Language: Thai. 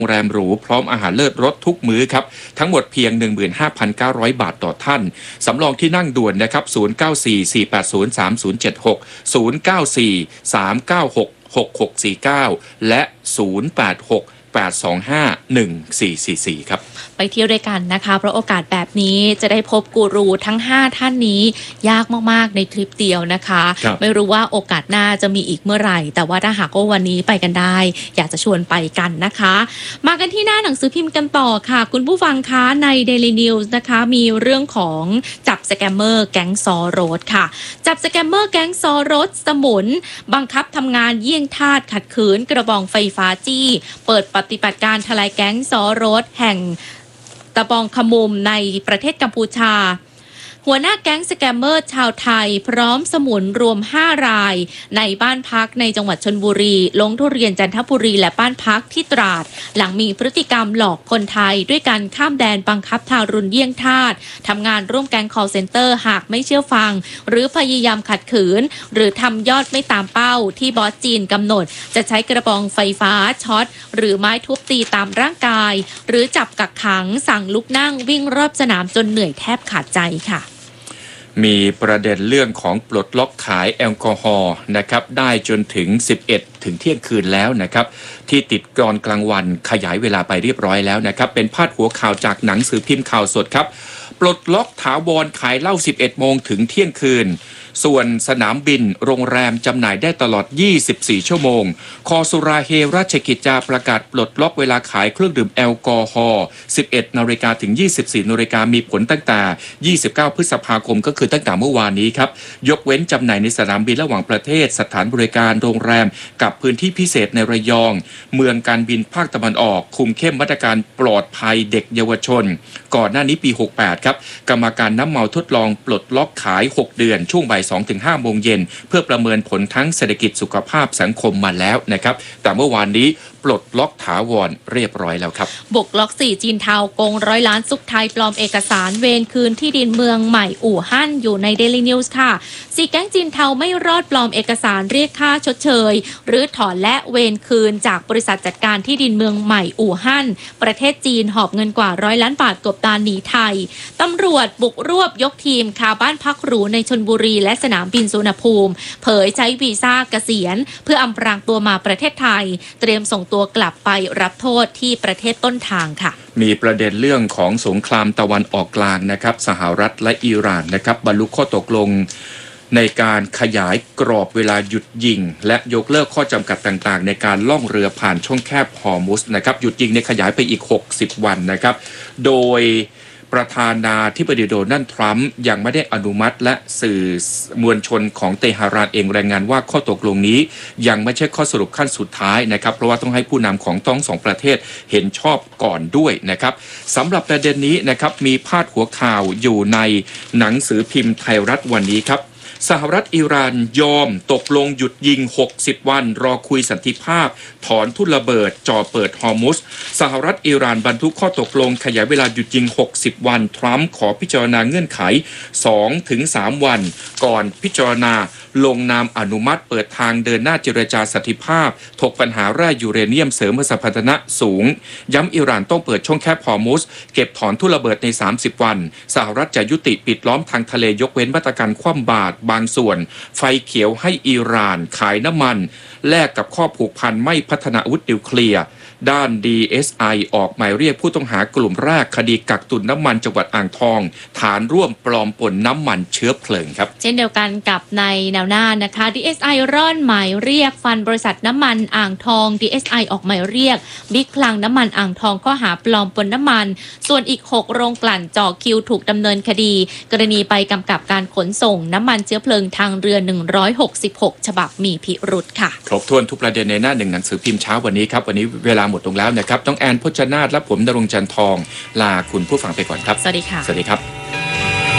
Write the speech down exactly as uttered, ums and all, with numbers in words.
โรงแรมหรูพร้อมอาหารเลิศรสทุกมื้อครับทั้งหมดเพียง หนึ่งหมื่นห้าพันเก้าร้อย บาทต่อท่านสำรองที่นั่งด่วนนะครับศูนย์ เก้า สี่ สี่ แปด ศูนย์ สาม ศูนย์ เจ็ด หก ศูนย์ เก้า สี่ สาม เก้า หก หก หก สี่ เก้าและศูนย์ แปด หก แปด สอง ห้า หนึ่ง สี่ สี่ สี่ครับไปเที่ยวด้วยกันนะคะเพราะโอกาสแบบนี้จะได้พบกูรูทั้งห้าท่านนี้ยากมากๆในทริปเดียวนะคะไม่รู้ว่าโอกาสหน้าจะมีอีกเมื่อไหร่แต่ว่าถ้าหากว่าวันนี้ไปกันได้อยากจะชวนไปกันนะคะมากันที่หน้าหนังสือพิมพ์กันต่อค่ะคุณผู้ฟังคะใน Daily News นะคะมีเรื่องของจับสแกมเมอร์แก๊งซอโรสค่ะจับสแกมเมอร์แก๊งซอโรสสมุนบังคับทำงานเยี่ยงทาสขัดขืนกระบองไฟฟ้าจี้เปิดปฏิบัติการทลายแก๊งซอโรสแห่งตะบองขมุมในประเทศกัมพูชาหัวหน้าแก๊งสแกมเมอร์ชาวไทยพร้อมสมุนรวมห้ารายในบ้านพักในจังหวัดชลบุรีลงทุเรียนจันทบุรีและบ้านพักที่ตราดหลังมีพฤติกรรมหลอกคนไทยด้วยการข้ามแดนบังคับทารุณเยี่ยงทาสทำงานร่วมแก๊ง call center หากไม่เชื่อฟังหรือพยายามขัดขืนหรือทำยอดไม่ตามเป้าที่บอสจีนกำหนดจะใช้กระบองไฟฟ้าช็อตหรือไม้ทุบตีตามร่างกายหรือจับกักขังสั่งลุกนั่งวิ่งรอบสนามจนเหนื่อยแทบขาดใจค่ะมีประเด็นเรื่องของปลดล็อกขายแอลกอฮอล์นะครับได้จนถึงสิบเอ็ดถึงเที่ยงคืนแล้วนะครับที่ติดกรอนกลางวันขยายเวลาไปเรียบร้อยแล้วนะครับเป็นพาดหัวข่าวจากหนังสือพิมพ์ข่าวสดครับปลดล็อกถาวรขายเหล้าสิบเอ็ดโมงถึงเที่ยงคืนส่วนสนามบินโรงแรมจำหน่ายได้ตลอดยี่สิบสี่ชั่วโมงคอสุราเฮราชกิจจาประกาศปลดล็อกเวลาขายเครื่องดื่มแอลกอฮอล์สิบเอ็ดนาฬิกาถึงยี่สิบสี่นาฬิกามีผลตั้งแต่ยี่สิบเก้าพฤษภาคมก็คือตั้งแต่เมื่อวานนี้ครับยกเว้นจำหน่ายในสนามบินระหว่างประเทศสถานบริการโรงแรมกับพื้นที่พิเศษในระยองเมืองการบินภาคตะวันออกคุมเข้มมาตรการปลอดภัยเด็กเยาวชนก่อนหน้านี้ปีหกสิบแปดครับกรรมการน้ำเมาทดลองปลดล็อกขายหกเดือนช่วงบ่าย สองถึงห้าโมงเย็นเพื่อประเมินผลทั้งเศรษฐกิจสุขภาพสังคมมาแล้วนะครับแต่เมื่อวานนี้ปลดล็อกถาวรเรียบร้อยแล้วครับบุกล็อกสี่จีนเทาโกงร้อยล้านซุกไทยปลอมเอกสารเวรคืนที่ดินเมืองใหม่อู่ฮั่นอยู่ใน Daily News ค่ะสี่แก๊งจีนเทาไม่รอดปลอมเอกสารเรียกค่าชดเชยหรือถอนและเวรคืนจากบริษัทจัดการที่ดินเมืองใหม่อู่ฮั่นประเทศจีนหอบเงินกว่าร้อยล้านบาทกบดานหนีไทยตำรวจบุกรวบยกทีมคาบ้านพักหรูในชลบุรีและสนามบินสุวรรณภูมิเผยใช้วีซ่าเกษียณเพื่ออำพรางตัวมาประเทศไทยเตรียมส่งตัวกลับไปรับโทษที่ประเทศต้นทางค่ะมีประเด็นเรื่องของสงครามตะวันออกกลางนะครับสหรัฐและอิหร่านนะครับบรรลุข้อตกลงในการขยายกรอบเวลาหยุดยิงและยกเลิกข้อจำกัดต่างๆในการล่องเรือผ่านช่องแคบฮอร์มุสนะครับหยุดยิงในขยายไปอีกหกสิบวันนะครับโดยประธานาธิบดีโดนัลด์ทรัมป์ยังไม่ได้อนุมัติและสื่อมวลชนของเตหะรานเองรายงานว่าข้อตกลงนี้ยังไม่ใช่ข้อสรุปขั้นสุดท้ายนะครับเพราะว่าต้องให้ผู้นำของทั้งสองประเทศเห็นชอบก่อนด้วยนะครับสำหรับประเด็นนี้นะครับมีพาดหัวข่าวอยู่ในหนังสือพิมพ์ไทยรัฐวันนี้ครับสหรัฐอิหร่านยอมตกลงหยุดยิงหกสิบวันรอคุยสันติภาพถอนทุ่นระเบิดจ่อเปิดฮอร์มุสสหรัฐอิหร่านบรรทุกข้อตกลงขยายเวลาหยุดยิงหกสิบวันทรัมป์ขอพิจารณาเงื่อนไข สองถึงสาม วันก่อนพิจารณาลงนามอนุมัติเปิดทางเดินหน้าเจรจาสันติภาพถกปัญหาแร่ยูเรเนียมเสริมสมรรถนะสูงย้ำอิหร่านต้องเปิดช่องแคบฮอร์มุสเก็บถอนทุ่นระเบิดในสามสิบวันสหรัฐจะยุติปิดล้อมทางทะเลยกเว้นมาตรการคว่ำบาตรบางส่วนไฟเขียวให้อิหร่านขายน้ำมันแลกกับข้อผูกพันไม่พัฒนาอาวุธนิวเคลียร์ด้าน ดี เอส ไอ ออกหมายเรียกผู้ต้องหากลุ่มแรกคดีกักตุนน้ำมันจังหวัดอ่างทองฐานร่วมปลอมปนน้ำมันเชื้อเพลิงครับเช่นเดียวกันกับในแนวหน้านะคะ ดี เอส ไอ ร่อนหมายเรียกฟันบริษัทน้ำมันอ่างทอง ดี เอส ไอ ออกหมายเรียกบิ๊กคลังน้ำมันอ่างทองข้อหาปลอมปนน้ำมันส่วนอีกหกโรงกลั่นจ่อคิวถูกดำเนินคดีกรณีไปกำกับการขนส่งน้ำมันเชื้อเพลิงทางเรือหนึ่งร้อยหกสิบหกฉบับมีพิรุธค่ะครบถ้วนทุกประเด็นในหน้าหนึ่งหนังสือพิมพ์เช้าวันนี้ครับวันนี้เวลาหมดลงแล้วนะครับต้องแอนพจนาถและผมณรงค์จันทร์ทองลาคุณผู้ฟังไปก่อนครับสวัสดีค่ะสวัสดีครับ